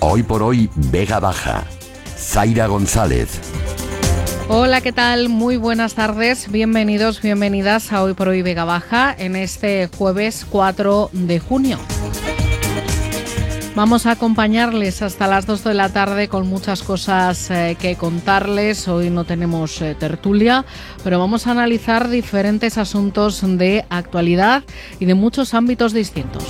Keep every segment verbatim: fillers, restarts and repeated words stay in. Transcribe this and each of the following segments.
Hoy por hoy, Vega Baja. Zaira González. Hola, ¿qué tal? Muy buenas tardes. Bienvenidos, bienvenidas a Hoy por hoy Vega Baja en este jueves cuatro de junio. Vamos a acompañarles hasta las dos de la tarde con muchas cosas eh, que contarles. Hoy no tenemos eh, tertulia, pero vamos a analizar diferentes asuntos de actualidad y de muchos ámbitos distintos.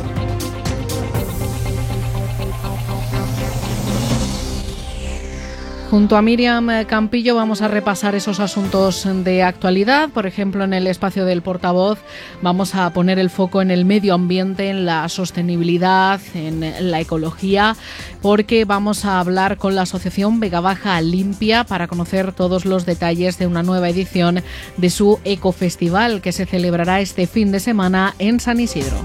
Junto a Miriam Campillo vamos a repasar esos asuntos de actualidad. Por ejemplo, en el espacio del portavoz vamos a poner el foco en el medio ambiente, en la sostenibilidad, en la ecología, porque vamos a hablar con la asociación Vega Baja Limpia para conocer todos los detalles de una nueva edición de su Ecofestival que se celebrará este fin de semana en San Isidro.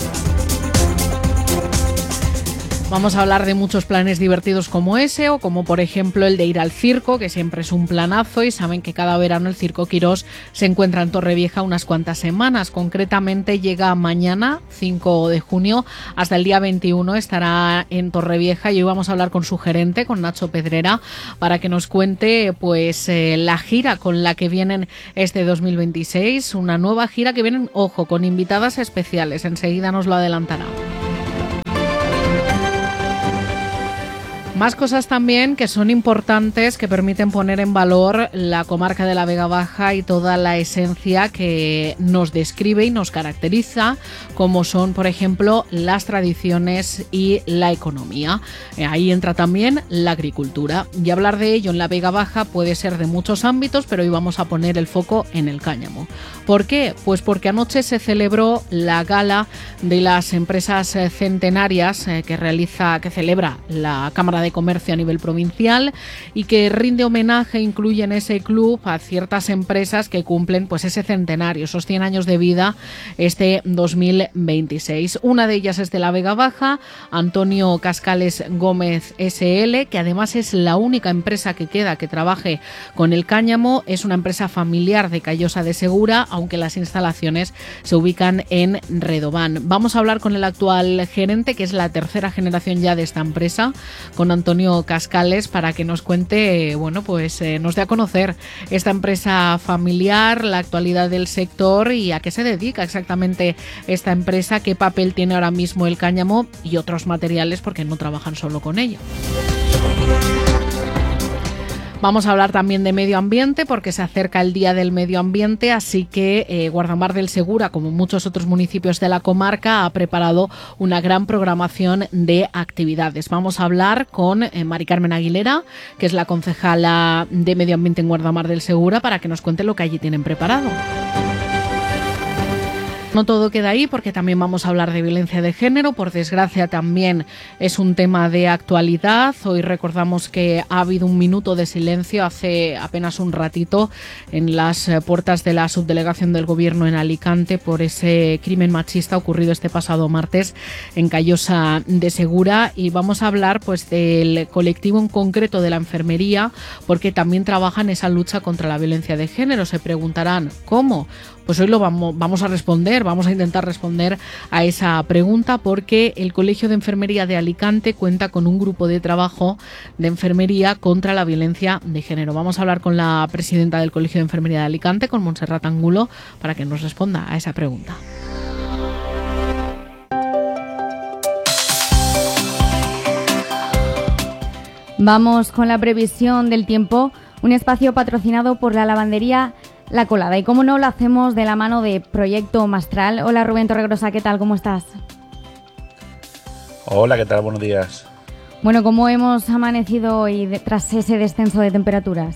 Vamos a hablar de muchos planes divertidos como ese, o como por ejemplo el de ir al circo, que siempre es un planazo, y saben que cada verano el Circo Quirós se encuentra en Torrevieja unas cuantas semanas. Concretamente llega mañana, cinco de junio, hasta el día veintiuno estará en Torrevieja, y hoy vamos a hablar con su gerente, con Nacho Pedrera, para que nos cuente pues eh, la gira con la que vienen este dos mil veintiséis, una nueva gira que vienen, ojo, con invitadas especiales, enseguida nos lo adelantará. Más cosas también que son importantes, que permiten poner en valor la comarca de la Vega Baja y toda la esencia que nos describe y nos caracteriza, como son, por ejemplo, las tradiciones y la economía. Ahí entra también la agricultura. Y hablar de ello en la Vega Baja puede ser de muchos ámbitos, pero hoy vamos a poner el foco en el cáñamo. ¿Por qué? Pues porque anoche se celebró la gala de las empresas centenarias que realiza, que celebra la Cámara de Comercio a nivel provincial, y que rinde homenaje, incluye en ese club a ciertas empresas que cumplen pues ese centenario, esos cien años de vida este dos mil veintiséis. Una de ellas es de la Vega Baja, Antonio Cascales Gómez ese ele, que además es la única empresa que queda que trabaje con el cáñamo. Es una empresa familiar de Callosa de Segura, aunque las instalaciones se ubican en Redován. Vamos a hablar con el actual gerente, que es la tercera generación ya de esta empresa, con Antonio Cascales, para que nos cuente, bueno, pues eh, nos dé a conocer esta empresa familiar, la actualidad del sector y a qué se dedica exactamente esta empresa, qué papel tiene ahora mismo el cáñamo y otros materiales, porque no trabajan solo con ello. Vamos a hablar también de medio ambiente, porque se acerca el Día del Medio Ambiente, así que eh, Guardamar del Segura, como muchos otros municipios de la comarca, ha preparado una gran programación de actividades. Vamos a hablar con eh, Mari Carmen Aguilera, que es la concejala de Medio Ambiente en Guardamar del Segura, para que nos cuente lo que allí tienen preparado. No todo queda ahí, porque también vamos a hablar de violencia de género. Por desgracia, también es un tema de actualidad. Hoy recordamos que ha habido un minuto de silencio hace apenas un ratito en las puertas de la subdelegación del Gobierno en Alicante por ese crimen machista ocurrido este pasado martes en Callosa de Segura. Y vamos a hablar pues del colectivo en concreto de la enfermería, porque también trabaja en esa lucha contra la violencia de género. Se preguntarán, ¿cómo? Pues hoy lo vamos, vamos a responder, vamos a intentar responder a esa pregunta, porque el Colegio de Enfermería de Alicante cuenta con un grupo de trabajo de enfermería contra la violencia de género. Vamos a hablar con la presidenta del Colegio de Enfermería de Alicante, con Montserrat Angulo, para que nos responda a esa pregunta. Vamos con la previsión del tiempo, un espacio patrocinado por la lavandería La Colada, y como no, lo hacemos de la mano de Proyecto Mastral. Hola Rubén Torregrosa, ¿qué tal? ¿Cómo estás? Hola, ¿qué tal? Buenos días. Bueno, ¿cómo hemos amanecido hoy de, tras ese descenso de temperaturas?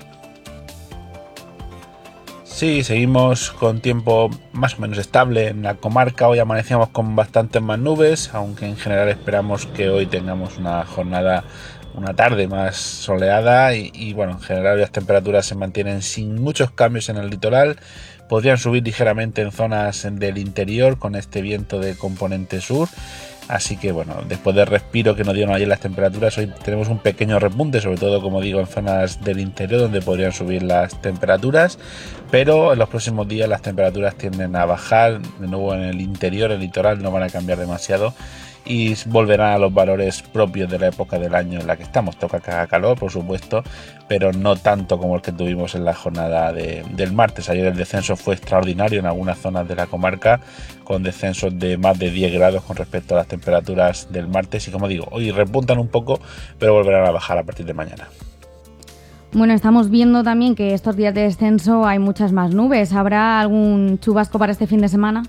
Sí, seguimos con tiempo más o menos estable en la comarca. Hoy amanecíamos con bastantes más nubes, aunque en general esperamos que hoy tengamos una jornada, una tarde más soleada y, y bueno, en general las temperaturas se mantienen sin muchos cambios en el litoral. Podrían subir ligeramente en zonas del interior con este viento de componente sur. Así que bueno, después del respiro que nos dieron ayer las temperaturas, hoy tenemos un pequeño repunte, sobre todo como digo en zonas del interior donde podrían subir las temperaturas, pero en los próximos días las temperaturas tienden a bajar, de nuevo en el interior, el litoral no van a cambiar demasiado y volverán a los valores propios de la época del año en la que estamos. Toca que haga calor, por supuesto, pero no tanto como el que tuvimos en la jornada de, del martes. Ayer el descenso fue extraordinario en algunas zonas de la comarca, con descensos de más de diez grados con respecto a las temperaturas del martes, y como digo, hoy repuntan un poco, pero volverán a bajar a partir de mañana. Bueno, estamos viendo también que estos días de descenso hay muchas más nubes. ¿Habrá algún chubasco para este fin de semana?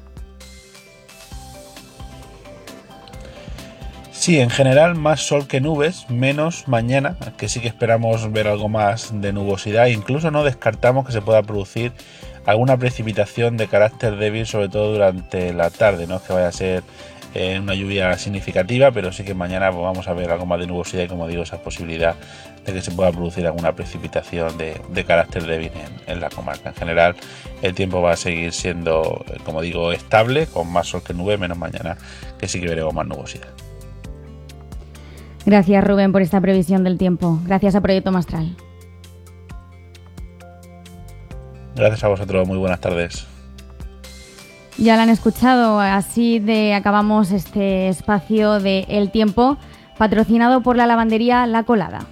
Sí, en general más sol que nubes, menos mañana, que sí que esperamos ver algo más de nubosidad. Incluso no descartamos que se pueda producir alguna precipitación de carácter débil, sobre todo durante la tarde. No es que vaya a ser eh, una lluvia significativa, pero sí que mañana pues, vamos a ver algo más de nubosidad y, como digo, esa posibilidad de que se pueda producir alguna precipitación de, de carácter débil en, en la comarca. En general, el tiempo va a seguir siendo, como digo, estable, con más sol que nube, menos mañana, que sí que veremos más nubosidad. Gracias, Rubén, por esta previsión del tiempo. Gracias a Proyecto Mastral. Gracias a vosotros, muy buenas tardes. Ya lo han escuchado, así de acabamos este espacio de El Tiempo, patrocinado por la lavandería La Colada.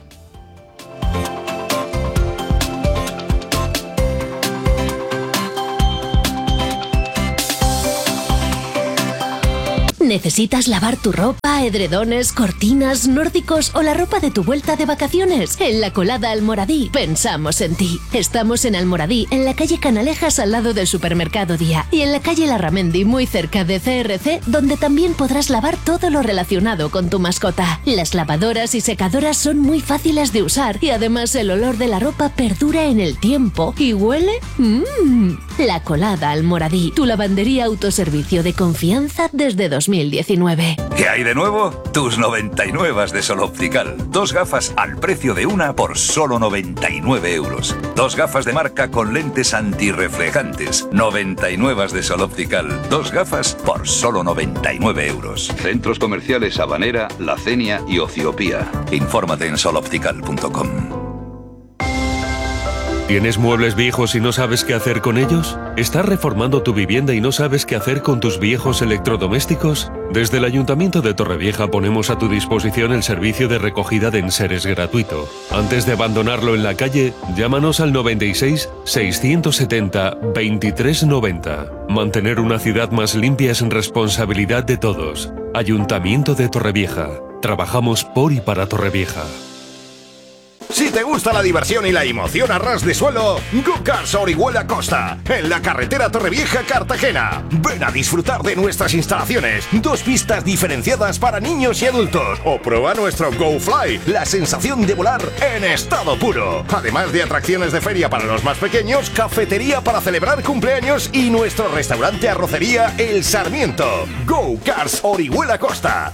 ¿Necesitas lavar tu ropa, edredones, cortinas, nórdicos o la ropa de tu vuelta de vacaciones? En La Colada Almoradí pensamos en ti. Estamos en Almoradí, en la calle Canalejas al lado del supermercado Día, y en la calle Larramendi muy cerca de C R C, donde también podrás lavar todo lo relacionado con tu mascota. Las lavadoras y secadoras son muy fáciles de usar y además el olor de la ropa perdura en el tiempo y huele mmm. La Colada Almoradí, tu lavandería autoservicio de confianza desde dos mil diecinueve. ¿Qué hay de nuevo? Tus noventa y nueve de Sol Optical. Dos gafas al precio de una por solo noventa y nueve euros. Dos gafas de marca con lentes antirreflejantes. noventa y nueve de Sol Optical. Dos gafas por solo noventa y nueve euros. Centros comerciales Habanera, La Cenia y Ociopía. Infórmate en sol optical punto com. ¿Tienes muebles viejos y no sabes qué hacer con ellos? ¿Estás reformando tu vivienda y no sabes qué hacer con tus viejos electrodomésticos? Desde el Ayuntamiento de Torrevieja ponemos a tu disposición el servicio de recogida de enseres gratuito. Antes de abandonarlo en la calle, llámanos al noventa y seis, seiscientos setenta, veintitrés noventa. Mantener una ciudad más limpia es responsabilidad de todos. Ayuntamiento de Torrevieja. Trabajamos por y para Torrevieja. Si te gusta la diversión y la emoción a ras de suelo, Go Cars Orihuela Costa, en la carretera Torrevieja-Cartagena. Ven a disfrutar de nuestras instalaciones, dos pistas diferenciadas para niños y adultos. O prueba nuestro Go Fly, la sensación de volar en estado puro. Además de atracciones de feria para los más pequeños, cafetería para celebrar cumpleaños y nuestro restaurante arrocería El Sarmiento. Go Cars Orihuela Costa.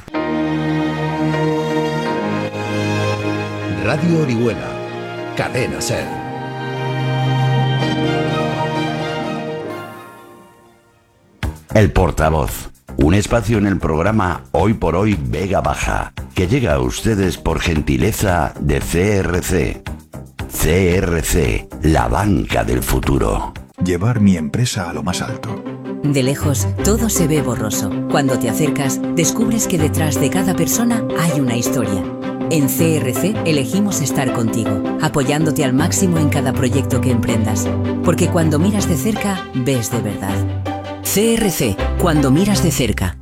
Radio Orihuela, Cadena Ser. El Portavoz, un espacio en el programa Hoy por Hoy Vega Baja, que llega a ustedes por gentileza de C R C. C R C, la banca del futuro. Llevar mi empresa a lo más alto. De lejos, todo se ve borroso. Cuando te acercas, descubres que detrás de cada persona hay una historia. En C R C elegimos estar contigo, apoyándote al máximo en cada proyecto que emprendas. Porque cuando miras de cerca, ves de verdad. C R C, cuando miras de cerca.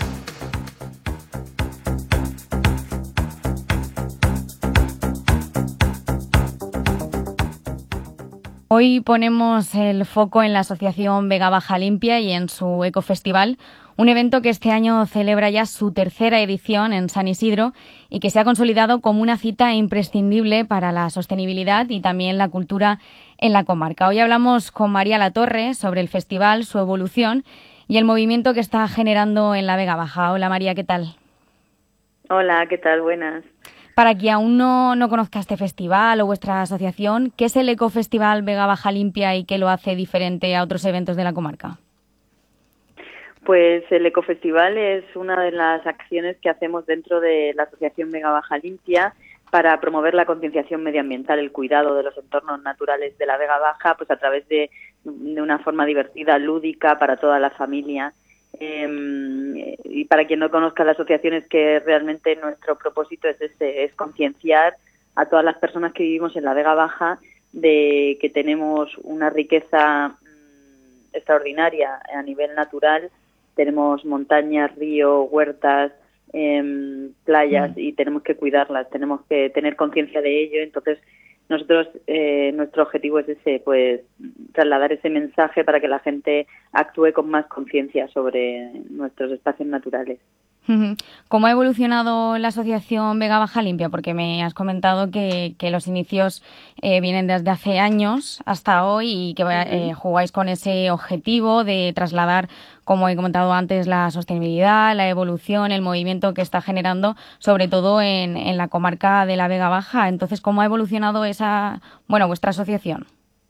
Hoy ponemos el foco en la Asociación Vega Baja Limpia y en su Ecofestival, un evento que este año celebra ya su tercera edición en San Isidro y que se ha consolidado como una cita imprescindible para la sostenibilidad y también la cultura en la comarca. Hoy hablamos con María Latorre sobre el festival, su evolución y el movimiento que está generando en la Vega Baja. Hola María, ¿qué tal? Hola, ¿qué tal? Buenas. Para quien aún no, no conozca este festival o vuestra asociación, ¿qué es el Ecofestival Vega Baja Limpia y qué lo hace diferente a otros eventos de la comarca? Pues el Ecofestival es una de las acciones que hacemos dentro de la Asociación Vega Baja Limpia para promover la concienciación medioambiental, el cuidado de los entornos naturales de la Vega Baja, pues a través de, de una forma divertida, lúdica para toda la familia. Eh, y para quien no conozca la asociación, es que realmente nuestro propósito es ese, es concienciar a todas las personas que vivimos en la Vega Baja de que tenemos una riqueza mmm, extraordinaria a nivel natural. Tenemos montañas, ríos, huertas, eh, playas, mm. y tenemos que cuidarlas, tenemos que tener conciencia de ello. Entonces, nosotros, eh, nuestro objetivo es ese, pues trasladar ese mensaje para que la gente actúe con más conciencia sobre nuestros espacios naturales. ¿Cómo ha evolucionado la asociación Vega Baja Limpia? Porque me has comentado que, que los inicios eh, vienen desde hace años hasta hoy y que eh, jugáis con ese objetivo de trasladar, como he comentado antes, la sostenibilidad, la evolución, el movimiento que está generando, sobre todo en, en la comarca de la Vega Baja. Entonces, ¿cómo ha evolucionado esa, bueno, vuestra asociación?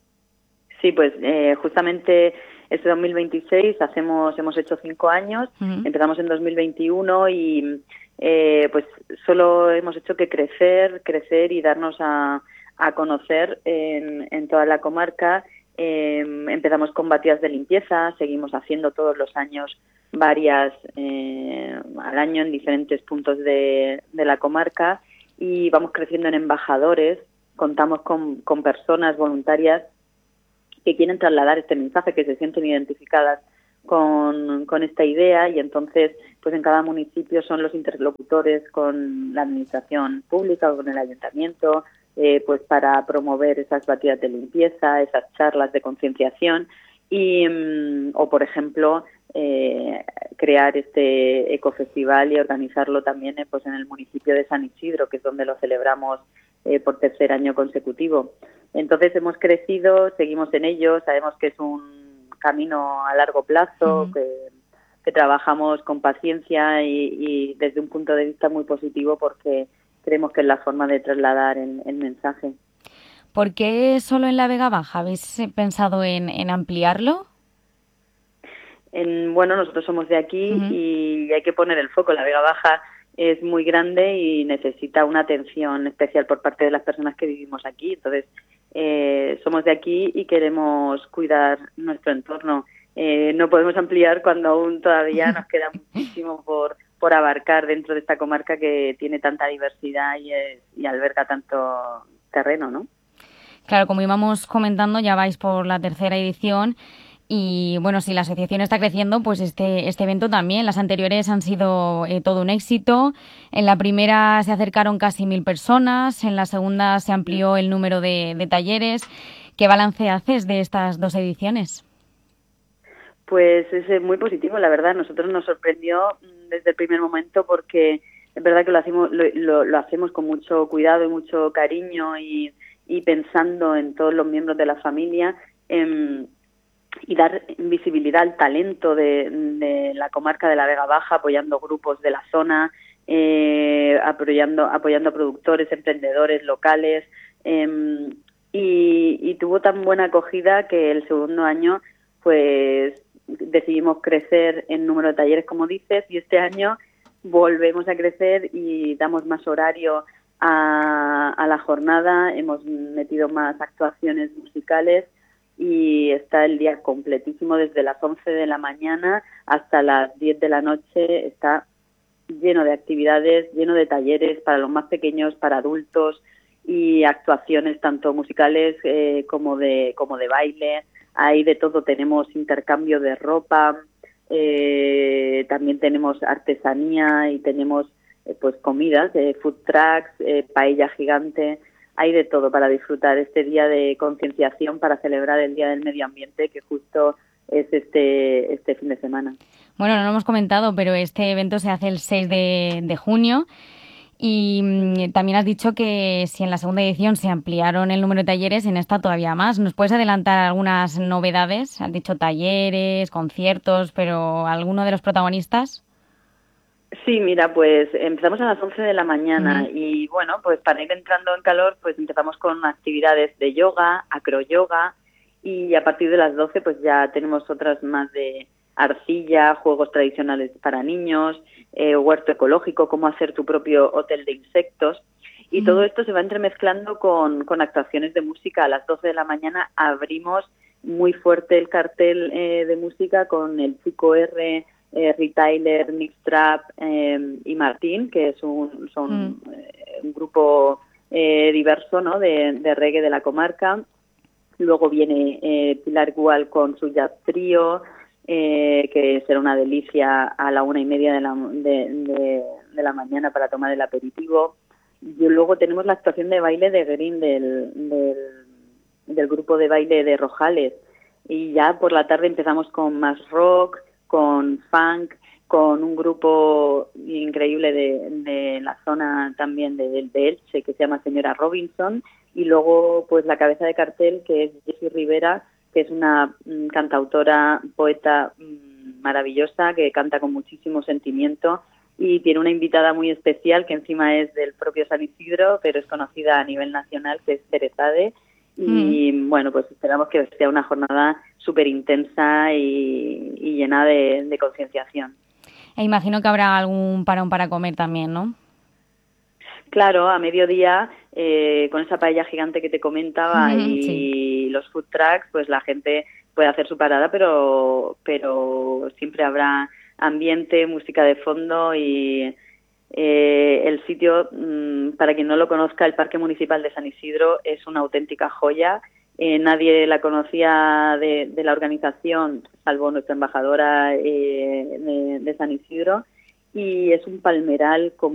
Sí, pues eh, justamente este dos mil veintiséis hacemos, hemos hecho cinco años, uh-huh. Empezamos en dos mil veintiuno y eh, pues solo hemos hecho que crecer, crecer y darnos a, a conocer en, en toda la comarca. Eh, empezamos con batidas de limpieza, seguimos haciendo todos los años varias eh, al año en diferentes puntos de, de la comarca y vamos creciendo en embajadores. Contamos con, con personas voluntarias que quieren trasladar este mensaje, que se sienten identificadas con, con esta idea, y entonces pues en cada municipio son los interlocutores con la administración pública o con el ayuntamiento, eh, pues para promover esas batidas de limpieza, esas charlas de concienciación y um, o por ejemplo eh, crear este ecofestival y organizarlo también eh, pues en el municipio de San Isidro, que es donde lo celebramos eh, por tercer año consecutivo. Entonces hemos crecido, seguimos en ello, sabemos que es un camino a largo plazo, uh-huh. que, que trabajamos con paciencia y, y desde un punto de vista muy positivo, porque creemos que es la forma de trasladar el, el mensaje. ¿Por qué solo en la Vega Baja? ¿Habéis pensado en, en ampliarlo? En, bueno, nosotros somos de aquí uh-huh. y hay que poner el foco. La Vega Baja es muy grande y necesita una atención especial por parte de las personas que vivimos aquí. Entonces, eh, somos de aquí y queremos cuidar nuestro entorno. Eh, no podemos ampliar cuando aún todavía nos queda muchísimo por, por abarcar dentro de esta comarca que tiene tanta diversidad y, es, y alberga tanto terreno, ¿no? Claro, como íbamos comentando, ya vais por la tercera edición. Y bueno, si la asociación está creciendo, pues este este evento también. Las anteriores han sido eh, todo un éxito. En la primera se acercaron casi mil personas, en la segunda se amplió el número de, de talleres. ¿Qué balance haces de estas dos ediciones? Pues es muy positivo, la verdad. Nosotros nos sorprendió desde el primer momento porque es verdad que lo hacemos lo, lo, lo hacemos con mucho cuidado y mucho cariño y, y pensando en todos los miembros de la familia. Eh, y dar visibilidad al talento de, de la comarca de la Vega Baja, apoyando grupos de la zona, eh, apoyando apoyando productores, emprendedores locales, eh, y, y tuvo tan buena acogida que el segundo año pues decidimos crecer en número de talleres, como dices, y este año volvemos a crecer y damos más horario a, a la jornada, hemos metido más actuaciones musicales y está el día completísimo desde las once de la mañana hasta las diez de la noche. Está lleno de actividades, lleno de talleres para los más pequeños, para adultos y actuaciones tanto musicales eh, como de como de baile. Hay de todo, tenemos intercambio de ropa, eh, también tenemos artesanía y tenemos eh, pues comidas, eh, food trucks, eh, paella gigante. Hay de todo para disfrutar este día de concienciación para celebrar el Día del Medio Ambiente, que justo es este este fin de semana. Bueno, no lo hemos comentado, pero este evento se hace el seis de, de junio y mmm, también has dicho que si en la segunda edición se ampliaron el número de talleres, en esta todavía más. ¿Nos puedes adelantar algunas novedades? Has dicho talleres, conciertos, pero ¿alguno de los protagonistas? Sí, mira, pues empezamos a las once de la mañana uh-huh. y bueno, pues para ir entrando en calor, pues empezamos con actividades de yoga, acroyoga, y a partir de las doce pues ya tenemos otras más de arcilla, juegos tradicionales para niños, eh, huerto ecológico, cómo hacer tu propio hotel de insectos, y uh-huh. todo esto se va entremezclando con, con actuaciones de música. A las doce de la mañana abrimos muy fuerte el cartel eh, de música con el Chico R, eh, Retailer, Mixtrap eh, y Martín, que es un, son mm. eh, un grupo eh, diverso, ¿no?, de, de reggae de la comarca. Luego viene eh, Pilar Gual con su jazz trío, eh, que será una delicia a la una y media de la, de, de, de la mañana para tomar el aperitivo. Y luego tenemos la actuación de baile de Green del, del, del grupo de baile de Rojales. Y ya por la tarde empezamos con más rock, con funk, con un grupo increíble de, de la zona también de, de Elche, que se llama Señora Robinson. Y luego, pues la cabeza de cartel, que es Jessie Rivera, que es una mm, cantautora, poeta mm, maravillosa, que canta con muchísimo sentimiento, y tiene una invitada muy especial, que encima es del propio San Isidro, pero es conocida a nivel nacional, que es Cerezade. Y mm. bueno, pues esperamos que sea una jornada súper intensa y, y llena de, de concienciación. E imagino que habrá algún parón para comer también, ¿no? Claro, a mediodía, eh, con esa paella gigante que te comentaba mm, y sí. los food trucks, pues la gente puede hacer su parada, pero pero siempre habrá ambiente, música de fondo y eh, el sitio, mmm, para quien no lo conozca, el Parque Municipal de San Isidro es una auténtica joya. Eh, nadie la conocía de, de la organización, salvo nuestra embajadora eh, de, de San Isidro, y es un palmeral con